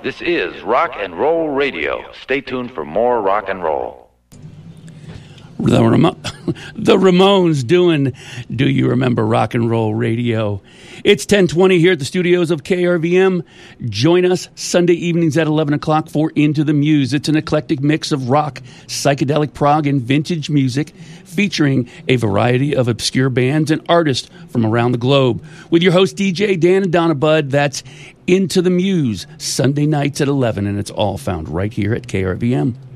This is Rock and Roll Radio. Stay tuned for more rock and roll. The Ramones doing Do You Remember Rock and Roll Radio. It's 10:20 here at the studios of KRVM. Join us Sunday evenings at 11 o'clock for Into the Muse. It's an eclectic mix of rock, psychedelic prog, and vintage music featuring a variety of obscure bands and artists from around the globe. With your host DJ Dan and Donna Budd, that's Into the Muse, Sunday nights at 11, and it's all found right here at KRVM.